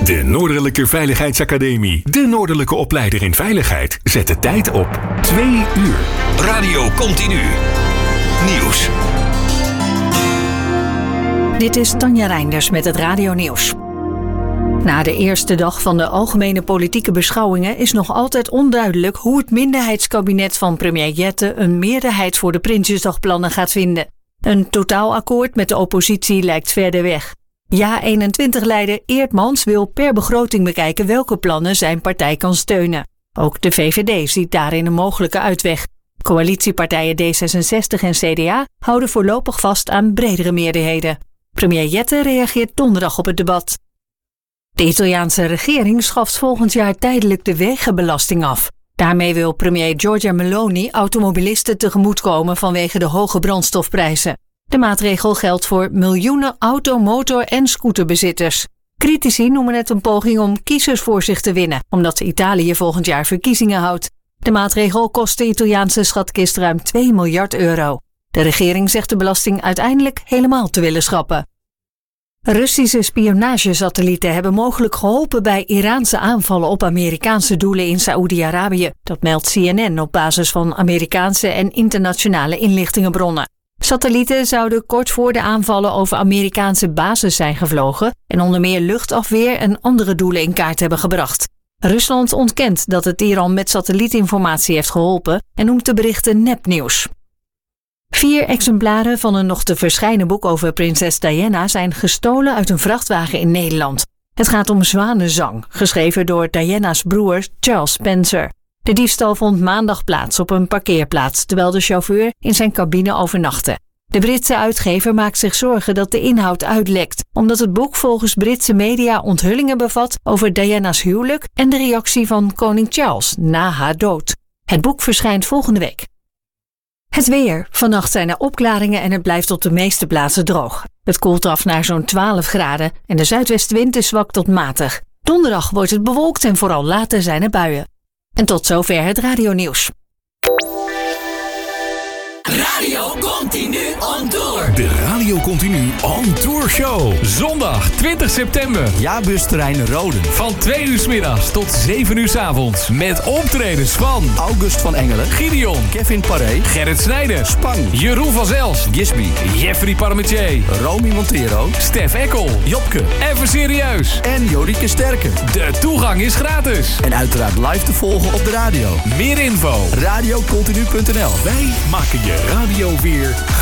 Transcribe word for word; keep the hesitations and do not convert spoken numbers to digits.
De Noordelijke Veiligheidsacademie. De Noordelijke opleider in veiligheid. Zet de tijd op twee uur. Radio Continu. Nieuws. Dit is Tanja Reinders met het Radio Nieuws. Na de eerste dag van de algemene politieke beschouwingen is nog altijd onduidelijk hoe het minderheidskabinet van premier Jette een meerderheid voor de Prinsjesdagplannen gaat vinden. Een totaalakkoord met de oppositie lijkt verder weg. Ja eenentwintig-leider Eertmans wil per begroting bekijken welke plannen zijn partij kan steunen. Ook de V V D ziet daarin een mogelijke uitweg. Coalitiepartijen D zesenzestig en C D A houden voorlopig vast aan bredere meerderheden. Premier Jette reageert donderdag op het debat. De Italiaanse regering schaft volgend jaar tijdelijk de wegenbelasting af. Daarmee wil premier Giorgia Meloni automobilisten tegemoetkomen vanwege de hoge brandstofprijzen. De maatregel geldt voor miljoenen auto-, motor- en scooterbezitters. Critici noemen het een poging om kiezers voor zich te winnen, omdat Italië volgend jaar verkiezingen houdt. De maatregel kost de Italiaanse schatkist ruim twee miljard euro. De regering zegt de belasting uiteindelijk helemaal te willen schrappen. Russische spionagesatellieten hebben mogelijk geholpen bij Iraanse aanvallen op Amerikaanse doelen in Saoedi-Arabië. Dat meldt C N N op basis van Amerikaanse en internationale inlichtingenbronnen. Satellieten zouden kort voor de aanvallen over Amerikaanse bases zijn gevlogen en onder meer luchtafweer en andere doelen in kaart hebben gebracht. Rusland ontkent dat het Iran met satellietinformatie heeft geholpen en noemt de berichten nepnieuws. Vier exemplaren van een nog te verschijnen boek over prinses Diana zijn gestolen uit een vrachtwagen in Nederland. Het gaat om Zwanenzang, geschreven door Diana's broer Charles Spencer. De diefstal vond maandag plaats op een parkeerplaats, terwijl de chauffeur in zijn cabine overnachtte. De Britse uitgever maakt zich zorgen dat de inhoud uitlekt, omdat het boek volgens Britse media onthullingen bevat over Diana's huwelijk en de reactie van koning Charles na haar dood. Het boek verschijnt volgende week. Het weer. Vannacht zijn er opklaringen en het blijft op de meeste plaatsen droog. Het koelt af naar zo'n twaalf graden en de zuidwestenwind is zwak tot matig. Donderdag wordt het bewolkt en vooral later zijn er buien. En tot zover het radionieuws. Radio Continu on tour. De Radio Continu on Tour Show. Zondag twintig september. Jaarbusterrein Roden. Van twee uur 's middags tot zeven uur 's avonds. Met optredens van August van Engelen. Gideon. Kevin Paré. Gerrit Snijder. Spang. Jeroen van Zels. Gisby. Jeffrey Parmentier. Romy Montero. Stef Ekkel. Jopke. Even serieus. En Jorike Sterken. De toegang is gratis. En uiteraard live te volgen op de radio. Meer info. radiocontinu punt n l. Wij maken je radio weer